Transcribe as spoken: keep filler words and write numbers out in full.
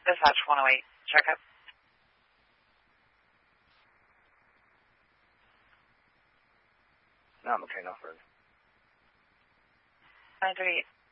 Dispatch one oh eight, checkup. No, I'm okay, no further. nine thirty-eight.